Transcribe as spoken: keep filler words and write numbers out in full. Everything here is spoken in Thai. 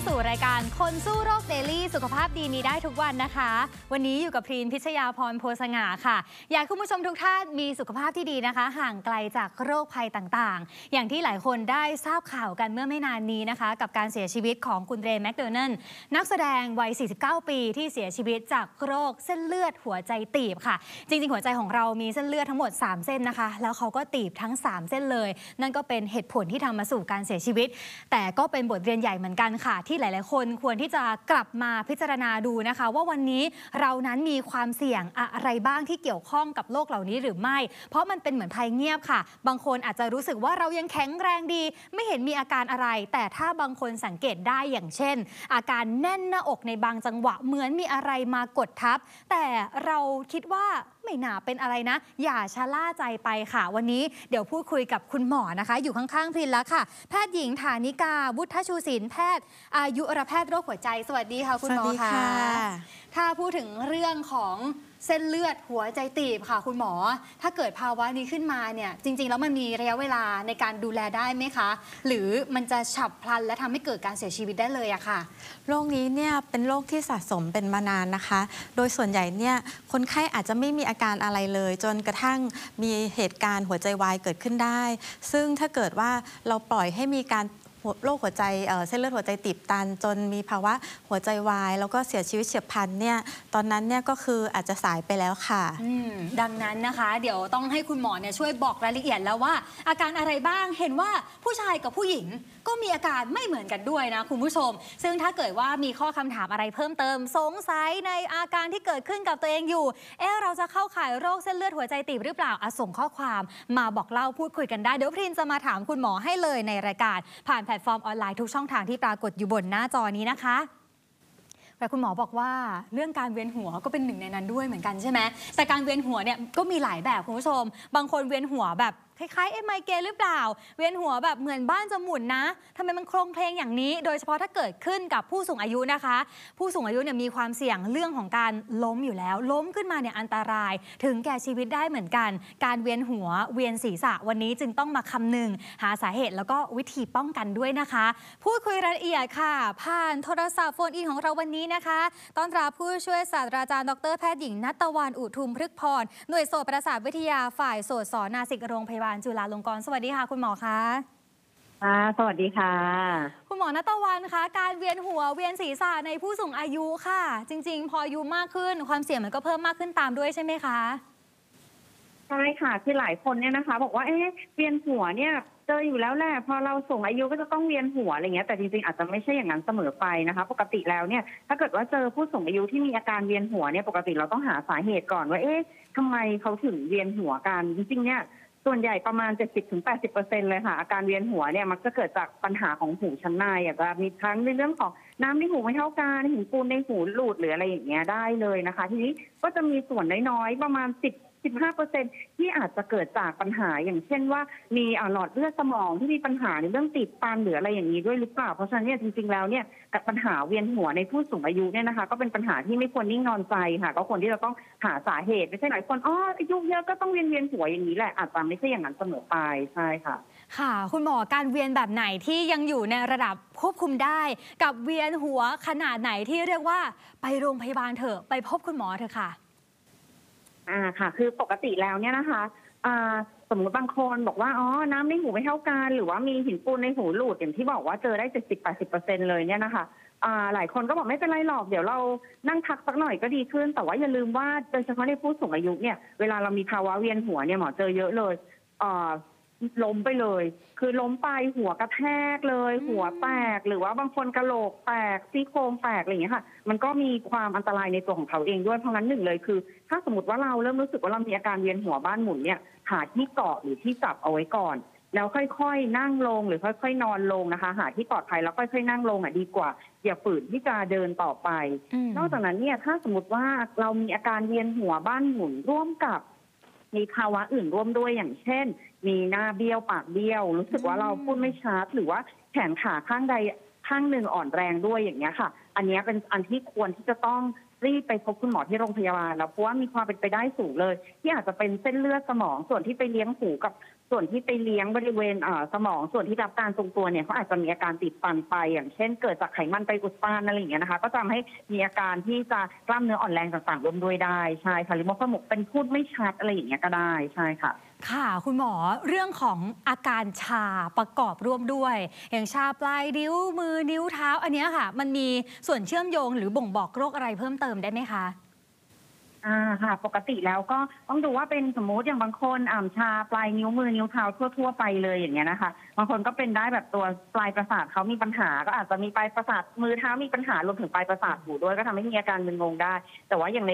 สู่รายการคนสู้โรคเดลี่สุขภาพดีมีได้ทุกวันนะคะวันนี้อยู่กับพรีนพิชยาพรโพสง่าค่ะอยากให้คุณผู้ชมทุกท่านมีสุขภาพที่ดีนะคะห่างไกลจากโรคภัยต่างๆอย่างที่หลายคนได้ทราบข่าวกันเมื่อไม่นานนี้นะคะกับการเสียชีวิตของคุณเรย์แมคโดนัลด์นักแสดงวัยสี่สิบเก้าปีที่เสียชีวิตจากโรคเส้นเลือดหัวใจตีบค่ะจริงๆหัวใจของเรามีเส้นเลือดทั้งหมดสามเส้นนะคะแล้วเขาก็ตีบทั้งสามเส้นเลยนั่นก็เป็นเหตุผลที่ทำมาสู่การเสียชีวิตแต่ก็เป็นบทเรียนใหญ่เหมือนกันค่ะที่หลายๆคนควรที่จะกลับมาพิจารณาดูนะคะว่าวันนี้เรานั้นมีความเสี่ยงอะไรบ้างที่เกี่ยวข้องกับโรคเหล่านี้หรือไม่เพราะมันเป็นเหมือนภัยเงียบค่ะบางคนอาจจะรู้สึกว่าเรายังแข็งแรงดีไม่เห็นมีอาการอะไรแต่ถ้าบางคนสังเกตได้อย่างเช่นอาการแน่นหน้าอกในบางจังหวะเหมือนมีอะไรมากดทับแต่เราคิดว่าไม่น่าเป็นอะไรนะอย่าชะล่าใจไปค่ะวันนี้เดี๋ยวพูดคุยกับคุณหมอนะคะอยู่ข้างๆพรินแล้วค่ะแพทย์หญิงฐานิกาวุฒิชูศิลป์แพทย์อายุรแพทย์โรคหัวใจสวัสดีค่ะคุณหมอค่ะถ้าพูดถึงเรื่องของเส้นเลือดหัวใจตีบค่ะคุณหมอถ้าเกิดภาวะนี้ขึ้นมาเนี่ยจริงๆแล้วมันมีระยะเวลาในการดูแลได้ไหมคะหรือมันจะฉับพลันและทำให้เกิดการเสียชีวิตได้เลยอะค่ะโรคนี้เนี่ยเป็นโรคที่สะสมเป็นมานานนะคะโดยส่วนใหญ่เนี่ยคนไข้อาจจะไม่มีอาการอะไรเลยจนกระทั่งมีเหตุการณ์หัวใจวายเกิดขึ้นได้ซึ่งถ้าเกิดว่าเราปล่อยให้มีการโรคหัวใจเส้นเลือดหัวใจตีบตันจนมีภาวะหัวใจวายแล้วก็เสียชีวิตเฉียบพลันเนี่ยตอนนั้นเนี่ยก็คืออาจจะสายไปแล้วค่ะดังนั้นนะคะเดี๋ยวต้องให้คุณหมอเนี่ยช่วยบอกรายละเอียดแล้วว่าอาการอะไรบ้างเห็นว่าผู้ชายกับผู้หญิงก็มีอาการไม่เหมือนกันด้วยนะคุณผู้ชมซึ่งถ้าเกิดว่ามีข้อคำถามอะไรเพิ่มเติมสงสัยในอาการที่เกิดขึ้นกับตัวเองอยู่เอ๊ะเราจะเข้าข่ายโรคเส้นเลือดหัวใจตีบหรือเปล่าส่งข้อความมาบอกเล่าพูดคุยกันได้เดี๋ยวพรินจะมาถามคุณหมอให้เลยในรายการผ่านแพลตฟอร์มออนไลน์ทุกช่องทางที่ปรากฏอยู่บนหน้าจอนี้นะคะแต่คุณหมอบอกว่าเรื่องการเวียนหัวก็เป็นหนึ่งในนั้นด้วยเหมือนกันใช่ไหมแต่การเวียนหัวเนี่ยก็มีหลายแบบคุณผู้ชมบางคนเวียนหัวแบบคล้ายๆไอ้ไมเกรนหรือเปล่าเวียนหัวแบบเหมือนบ้านจะหมุนนะทำไมมันโครงเพลงอย่างนี้โดยเฉพาะถ้าเกิดขึ้นกับผู้สูงอายุนะคะผู้สูงอายุเนี่ยมีความเสี่ยงเรื่องของการล้มอยู่แล้วล้มขึ้นมาเนี่ยอันตรายถึงแก่ชีวิตได้เหมือนกันการเวียนหัวเวียนศีรษะวันนี้จึงต้องมาคำนึงหาสาเหตุแล้วก็วิธีป้องกันด้วยนะคะพูดคุยรายละเอียดค่ะผ่านโทรศัพท์โฟนอินของเราวันนี้นะคะต้อนรับผู้ช่วยศาสตราจารย์ดรแพทย์หญิงณัฐวรรณอุทุมพฤกษ์พรหน่วยโสตประสาทวิทยาฝ่ายโสตศนาสิกโรงพยาบาลจุฬาลงกรณ์สวัสดีค่ะคุณหมอคะค่ะสวัสดีค่ะคุณหมอณัฐวรรณคะการเวียนหัวเวียนศีรษะในผู้สูงอายุค่ะจริงๆพออายุมากขึ้นความเสี่ยงมันก็เพิ่มมากขึ้นตามด้วยใช่ไหมคะใช่ค่ะคือหลายคนเนี่ยนะคะบอกว่าเอ๊ะเวียนหัวเนี่ยเจออยู่แล้วแหละพอเราสูงอายุก็จะต้องเวียนหัวอะไรเงี้ยแต่จริงๆอาจจะไม่ใช่อย่างนั้นเสมอไปนะคะปกติแล้วเนี่ยถ้าเกิดว่าเจอผู้สูงอายุที่มีอาการเวียนหัวเนี่ยปกติเราต้องหาสาเหตุก่อนว่าเอ๊ะทำไมเขาถึงเวียนหัวกันจริงๆเนี่ยส่วนใหญ่ประมาณ เจ็ดสิบถึงแปดสิบเปอร์เซ็นต์ เลยค่ะอาการเวียนหัวเนี่ยมักจะเกิดจากปัญหาของหูชั้นในอาจจะมีทั้งในเรื่องของน้ำในหูไม่เท่ากันหินปูนในหูหลุดหรืออะไรอย่างเงี้ยได้เลยนะคะทีนี้ก็จะมีส่วนน้อยๆประมาณสิบ สิบห้าเปอร์เซ็นต์ ที่อาจจะเกิดจากปัญหาอย่างเช่นว่ามีหลอดเลือดสมองที่มีปัญหาในเรื่องตีบตันหรืออะไรอย่างนี้ด้วยหรือเปล่าเพราะฉะนั้นเนี่ยจริงๆแล้วเนี่ยกับปัญหาเวียนหัวในผู้สูงอายุเนี่ยนะคะก็เป็นปัญหาที่ไม่ควรนิ่งนอนใจค่ะก็ควรที่เราต้องหาสาเหตุไม่ใช่หลายคนอ๋ออายุเยอะก็ต้องเวียนเวียนหัวอย่างนี้แหละอาจจะไม่ใช่อย่างนั้นเสมอไปใช่ค่ะค่ะคุณหมอการเวียนแบบไหนที่ยังอยู่ในระดับควบคุมได้กับเวียนหัวขนาดไหนที่เรียกว่าไปโรงพยาบาลเถอะไปพบคุณหมอเถอะค่ะอ่าค่ะคือปกติแล้วเนี่ยนะคะอ่าสมมติบางคนบอกว่าอ๋อน้ำในหูไม่เท่ากันหรือว่ามีหินปูนในหูหลุดอย่างที่บอกว่าเจอได้ เจ็ดสิบถึงแปดสิบเปอร์เซ็นต์ เลยเนี่ยนะคะอ่าหลายคนก็บอกไม่เป็นไรหรอกเดี๋ยวเรานั่งพักสักหน่อยก็ดีขึ้นแต่ว่าอย่าลืมว่าโดยเฉพาะในผู้สูงอายุเนี่ยเวลาเรามีภาวะเวียนหัวเนี่ยหมอเจอเยอะเลยอ่าล้มไปเลยคือล้มไปหัวกระแทกเลยหัวแตกหรือว่าบางคนกะโหลกแตกซี่โครงแตกอะไรอย่างเงี้ยค่ะมันก็มีความอันตรายในตัวของเขาเองด้วยเพราะงั้นหนึ่งเลยคือถ้าสมมติว่าเราเริ่มรู้สึกว่าเรามีอาการเวียนหัวบ้านหมุนเนี่ยหาที่เกาะหรือที่จับเอาไว้ก่อนแล้วค่อยๆนั่งลงหรือค่อยๆนอนลงนะคะหาที่ปลอดภัยแล้วค่อยๆนั่งลงอ่ะดีกว่าอย่าฝืนที่จะเดินต่อไปนอกจากนั้นเนี่ยถ้าสมมติว่าเรามีอาการเวียนหัวบ้านหมุนร่วมกับมีภาวะอื่นร่วมด้วยอย่างเช่นมีหน้าเบี้ยวปากเบี้ยวรู้สึกว่าเราพูดไม่ชัดหรือว่าแขนขาข้างใดข้างหนึ่งอ่อนแรงด้วยอย่างเงี้ยค่ะอันนี้เป็นอันที่ควรที่จะต้องรีบไปพบคุณหมอที่โรงพยาบาลแล้วเพราะว่ามีความเป็นไปได้สูงเลยที่อาจจะเป็นเส้นเลือดสมองส่วนที่ไปเลี้ยงหูกับส่วนที่ไปเลี้ยงบริเวณเอ่อสมองส่วนที่รับการทรงตัวเนี่ยเขาอาจจะมีอาการติดฟันไปอย่างเช่นเกิดจากไขมันไปอุดตันอะไรอย่างเงี้ยนะคะก็จะทำให้มีอาการที่จะกล้ามเนื้ออ่อนแรงต่างๆร่วมด้วยได้ใช่ค่ะหรือมดสมองเป็นพูดไม่ชัดอะไรอย่างเงี้ยก็ได้ใช่ค่ะค่ะคุณหมอเรื่องของอาการชาประกอบร่วมด้วย อย่างชาปลายนิ้วมือนิ้วเท้าอันเนี้ยค่ะ มันมีส่วนเชื่อมโยงหรือบ่งบอกโรคอะไรเพิ่มเติมได้ไหมคะอ่าค่ะปกติแล้วก็ต้องดูว่าเป็นสมมุติอย่างบางคนอ่าชาปลายนิ้วมือนิ้วเท้าทั่วๆไปเลยอย่างเงี้ยนะคะบางคนก็เป็นได้แบบตัวปลายประสาทเขามีปัญหาก็อาจจะมีปลายประสาทมือเท้ามีปัญหารวมถึงปลายประสาทหูด้วยก็ทำให้มีอาการมึนงงได้แต่ว่าอย่างใน